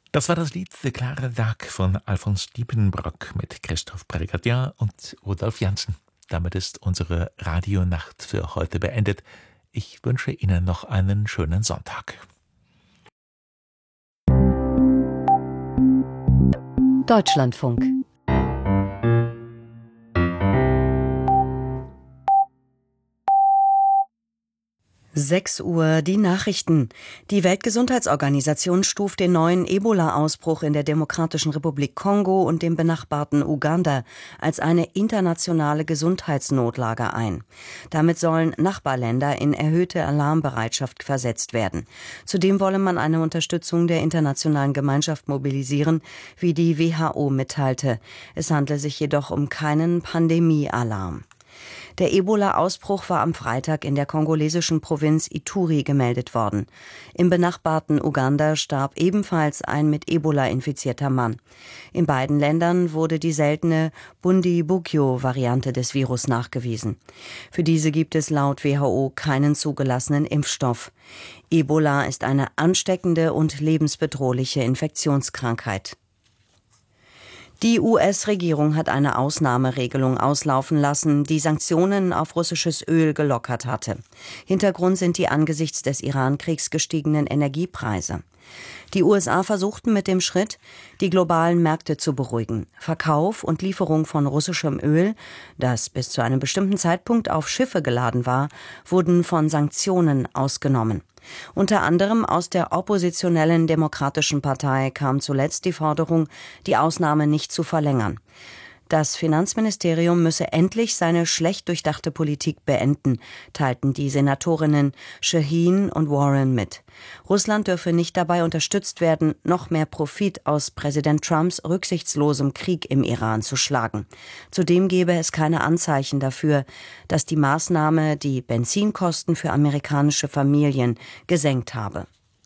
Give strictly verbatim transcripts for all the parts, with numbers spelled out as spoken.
Das war das Lied »Der klare Tag« von Alfons Diepenbrock mit Christoph Brigadier und Rudolf Janssen. Damit ist unsere Radionacht für heute beendet. Ich wünsche Ihnen noch einen schönen Sonntag. Deutschlandfunk. sechs Uhr, die Nachrichten. Die Weltgesundheitsorganisation stuft den neuen Ebola-Ausbruch in der Demokratischen Republik Kongo und dem benachbarten Uganda als eine internationale Gesundheitsnotlage ein. Damit sollen Nachbarländer in erhöhte Alarmbereitschaft versetzt werden. Zudem wolle man eine Unterstützung der internationalen Gemeinschaft mobilisieren, wie die W H O mitteilte. Es handle sich jedoch um keinen Pandemie-Alarm. Der Ebola-Ausbruch war am Freitag in der kongolesischen Provinz Ituri gemeldet worden. Im benachbarten Uganda starb ebenfalls ein mit Ebola infizierter Mann. In beiden Ländern wurde die seltene Bundibugyo-Variante des Virus nachgewiesen. Für diese gibt es laut W H O keinen zugelassenen Impfstoff. Ebola ist eine ansteckende und lebensbedrohliche Infektionskrankheit. Die U S-Regierung hat eine Ausnahmeregelung auslaufen lassen, die Sanktionen auf russisches Öl gelockert hatte. Hintergrund sind die angesichts des Iran-Kriegs gestiegenen Energiepreise. Die U S A versuchten mit dem Schritt, die globalen Märkte zu beruhigen. Verkauf und Lieferung von russischem Öl, das bis zu einem bestimmten Zeitpunkt auf Schiffe geladen war, wurden von Sanktionen ausgenommen. Unter anderem aus der oppositionellen Demokratischen Partei kam zuletzt die Forderung, die Ausnahme nicht zu verlängern. Das Finanzministerium müsse endlich seine schlecht durchdachte Politik beenden, teilten die Senatorinnen Shaheen und Warren mit. Russland dürfe nicht dabei unterstützt werden, noch mehr Profit aus Präsident Trumps rücksichtslosem Krieg im Iran zu schlagen. Zudem gebe es keine Anzeichen dafür, dass die Maßnahme die Benzinkosten für amerikanische Familien gesenkt habe.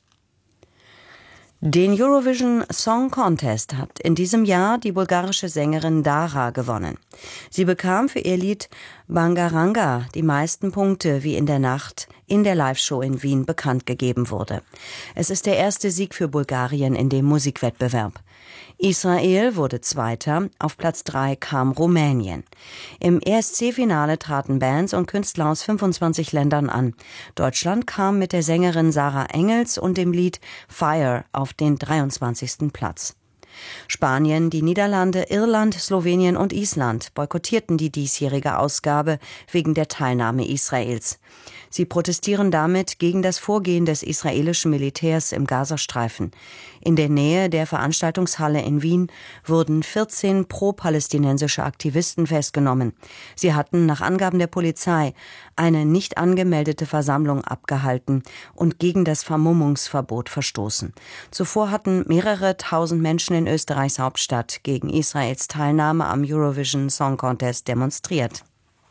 Den Eurovision Song Contest hat in diesem Jahr die bulgarische Sängerin Dara gewonnen. Sie bekam für ihr Lied Bangaranga die meisten Punkte, wie in der Nacht in der Live-Show in Wien bekannt gegeben wurde. Es ist der erste Sieg für Bulgarien in dem Musikwettbewerb. Israel wurde Zweiter, auf Platz drei kam Rumänien. Im E S C-Finale traten Bands und Künstler aus fünfundzwanzig Ländern an. Deutschland kam mit der Sängerin Sarah Engels und dem Lied Fire auf den dreiundzwanzigsten Platz. Spanien, die Niederlande, Irland, Slowenien und Island boykottierten die diesjährige Ausgabe wegen der Teilnahme Israels. Sie protestieren damit gegen das Vorgehen des israelischen Militärs im Gazastreifen. In der Nähe der Veranstaltungshalle in Wien wurden vierzehn pro-palästinensische Aktivisten festgenommen. Sie hatten nach Angaben der Polizei eine nicht angemeldete Versammlung abgehalten und gegen das Vermummungsverbot verstoßen. Zuvor hatten mehrere tausend Menschen in Österreichs Hauptstadt gegen Israels Teilnahme am Eurovision Song Contest demonstriert.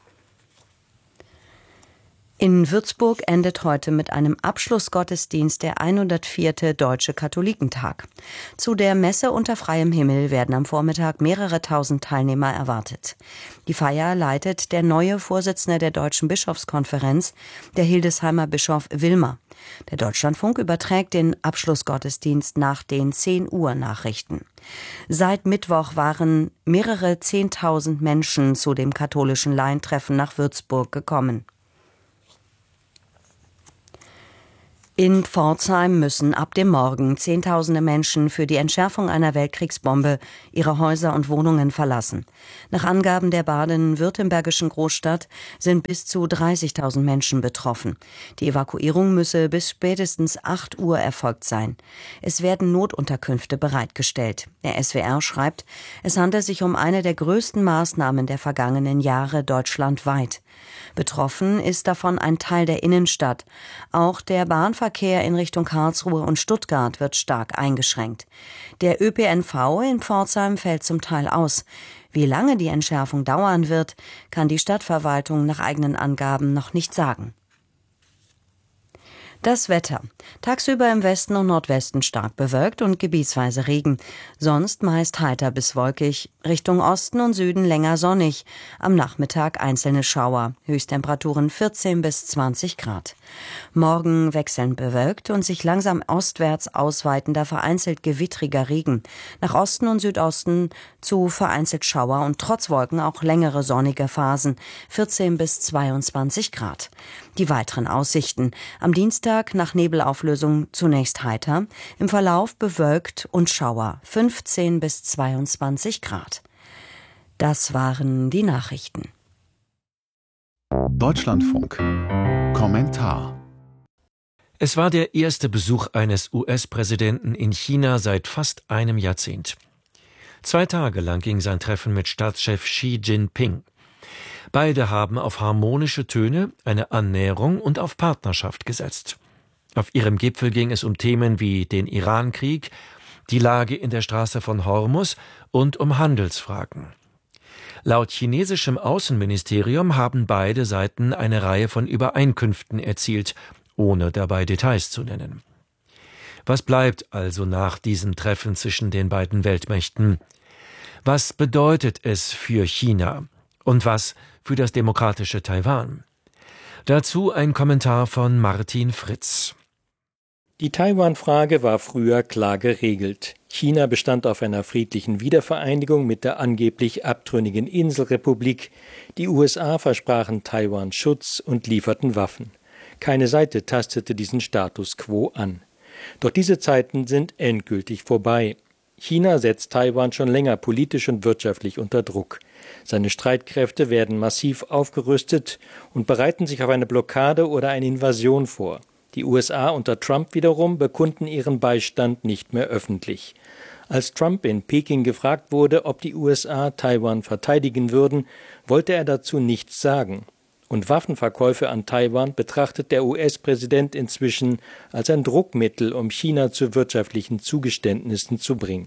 In Würzburg endet heute mit einem Abschlussgottesdienst der hundertvierte Deutsche Katholikentag. Zu der Messe unter freiem Himmel werden am Vormittag mehrere tausend Teilnehmer erwartet. Die Feier leitet der neue Vorsitzende der Deutschen Bischofskonferenz, der Hildesheimer Bischof Wilmer. Der Deutschlandfunk überträgt den Abschlussgottesdienst nach den zehn Uhr Nachrichten. Seit Mittwoch waren mehrere zehntausend Menschen zu dem katholischen Laientreffen nach Würzburg gekommen. In Pforzheim müssen ab dem Morgen Zehntausende Menschen für die Entschärfung einer Weltkriegsbombe ihre Häuser und Wohnungen verlassen. Nach Angaben der baden-württembergischen Großstadt sind bis zu dreißigtausend Menschen betroffen. Die Evakuierung müsse bis spätestens acht Uhr erfolgt sein. Es werden Notunterkünfte bereitgestellt. Der S W R schreibt, es handelt sich um eine der größten Maßnahmen der vergangenen Jahre deutschlandweit. Betroffen ist davon ein Teil der Innenstadt. Auch der Bahnverkehr in Richtung Karlsruhe und Stuttgart wird stark eingeschränkt. Der Ö P N V in Pforzheim fällt zum Teil aus. Wie lange die Entschärfung dauern wird, kann die Stadtverwaltung nach eigenen Angaben noch nicht sagen. Das Wetter. Tagsüber im Westen und Nordwesten stark bewölkt und gebietsweise Regen. Sonst meist heiter bis wolkig. Richtung Osten und Süden länger sonnig. Am Nachmittag einzelne Schauer. Höchsttemperaturen vierzehn bis zwanzig Grad. Morgen wechselnd bewölkt und sich langsam ostwärts ausweitender vereinzelt gewittriger Regen. Nach Osten und Südosten zu vereinzelt Schauer und trotz Wolken auch längere sonnige Phasen. vierzehn bis zweiundzwanzig Grad. Die weiteren Aussichten. Am Dienstag nach Nebelauflösung zunächst heiter, im Verlauf bewölkt und Schauer, fünfzehn bis zweiundzwanzig Grad. Das waren die Nachrichten. Deutschlandfunk. Kommentar. Es war der erste Besuch eines U S-Präsidenten in China seit fast einem Jahrzehnt. Zwei Tage lang ging sein Treffen mit Staatschef Xi Jinping. Beide haben auf harmonische Töne, eine Annäherung und auf Partnerschaft gesetzt. Auf ihrem Gipfel ging es um Themen wie den Irankrieg, die Lage in der Straße von Hormuz und um Handelsfragen. Laut chinesischem Außenministerium haben beide Seiten eine Reihe von Übereinkünften erzielt, ohne dabei Details zu nennen. Was bleibt also nach diesem Treffen zwischen den beiden Weltmächten? Was bedeutet es für China? Und was für das demokratische Taiwan? Dazu ein Kommentar von Martin Fritz. Die Taiwan-Frage war früher klar geregelt. China bestand auf einer friedlichen Wiedervereinigung mit der angeblich abtrünnigen Inselrepublik. Die U S A versprachen Taiwan Schutz und lieferten Waffen. Keine Seite tastete diesen Status quo an. Doch diese Zeiten sind endgültig vorbei. China setzt Taiwan schon länger politisch und wirtschaftlich unter Druck. Seine Streitkräfte werden massiv aufgerüstet und bereiten sich auf eine Blockade oder eine Invasion vor. Die U S A unter Trump wiederum bekunden ihren Beistand nicht mehr öffentlich. Als Trump in Peking gefragt wurde, ob die U S A Taiwan verteidigen würden, wollte er dazu nichts sagen. Und Waffenverkäufe an Taiwan betrachtet der U S-Präsident inzwischen als ein Druckmittel, um China zu wirtschaftlichen Zugeständnissen zu bringen.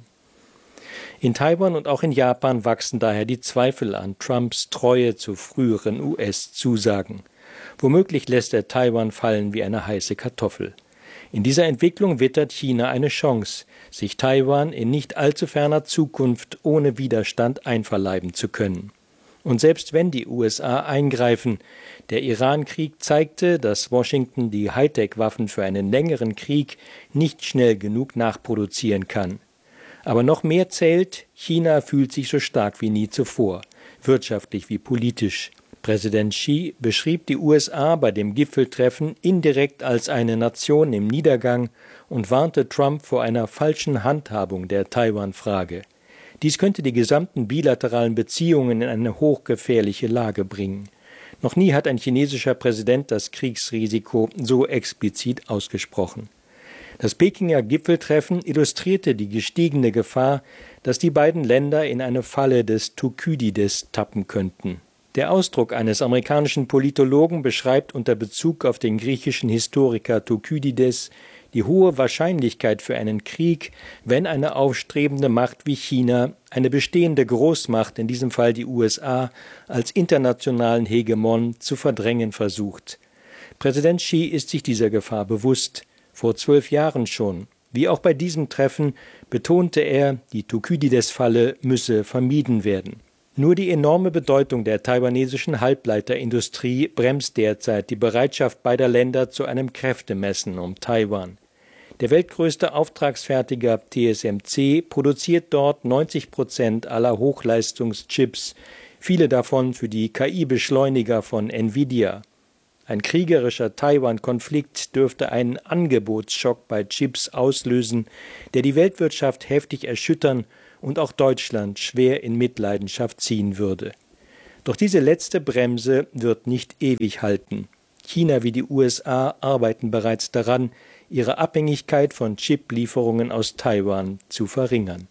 In Taiwan und auch in Japan wachsen daher die Zweifel an Trumps Treue zu früheren U S-Zusagen. Womöglich lässt er Taiwan fallen wie eine heiße Kartoffel. In dieser Entwicklung wittert China eine Chance, sich Taiwan in nicht allzu ferner Zukunft ohne Widerstand einverleiben zu können. Und selbst wenn die U S A eingreifen, der Irankrieg zeigte, dass Washington die Hightech-Waffen für einen längeren Krieg nicht schnell genug nachproduzieren kann. Aber noch mehr zählt, China fühlt sich so stark wie nie zuvor, wirtschaftlich wie politisch. Präsident Xi beschrieb die U S A bei dem Gipfeltreffen indirekt als eine Nation im Niedergang und warnte Trump vor einer falschen Handhabung der Taiwan-Frage. Dies könnte die gesamten bilateralen Beziehungen in eine hochgefährliche Lage bringen. Noch nie hat ein chinesischer Präsident das Kriegsrisiko so explizit ausgesprochen. Das Pekinger Gipfeltreffen illustrierte die gestiegene Gefahr, dass die beiden Länder in eine Falle des Thukydides tappen könnten. Der Ausdruck eines amerikanischen Politologen beschreibt unter Bezug auf den griechischen Historiker Thukydides die hohe Wahrscheinlichkeit für einen Krieg, wenn eine aufstrebende Macht wie China eine bestehende Großmacht, in diesem Fall die U S A, als internationalen Hegemon zu verdrängen versucht. Präsident Xi ist sich dieser Gefahr bewusst. Vor zwölf Jahren schon. Wie auch bei diesem Treffen betonte er, die Thukydides-Falle müsse vermieden werden. Nur die enorme Bedeutung der taiwanesischen Halbleiterindustrie bremst derzeit die Bereitschaft beider Länder zu einem Kräftemessen um Taiwan. Der weltgrößte Auftragsfertiger T S M C produziert dort neunzig Prozent aller Hochleistungschips, viele davon für die K I-Beschleuniger von Nvidia. Ein kriegerischer Taiwan-Konflikt dürfte einen Angebotsschock bei Chips auslösen, der die Weltwirtschaft heftig erschüttern und auch Deutschland schwer in Mitleidenschaft ziehen würde. Doch diese letzte Bremse wird nicht ewig halten. China wie die U S A arbeiten bereits daran, ihre Abhängigkeit von Chiplieferungen aus Taiwan zu verringern.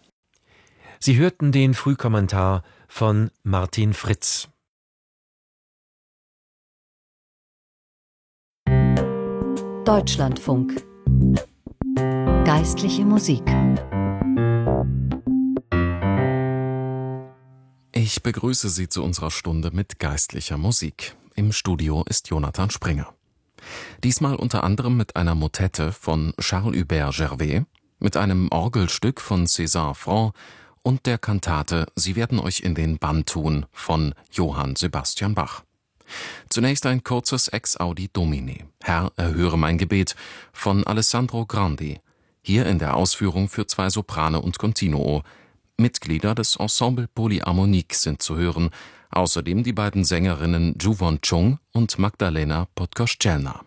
Sie hörten den Frühkommentar von Martin Fritz. Deutschlandfunk. Geistliche Musik. Ich begrüße Sie zu unserer Stunde mit geistlicher Musik. Im Studio ist Jonathan Springer. Diesmal unter anderem mit einer Motette von Charles Hubert Gervais, mit einem Orgelstück von César Franck und der Kantate »Sie werden euch in den Bann tun« von Johann Sebastian Bach. Zunächst ein kurzes Ex Audi Domine, »Herr, erhöre mein Gebet« von Alessandro Grandi, hier in der Ausführung für zwei Soprane und Continuo. Mitglieder des Ensemble Polyharmonique sind zu hören, außerdem die beiden Sängerinnen Ju Won Chung und Magdalena Podkoszczelna.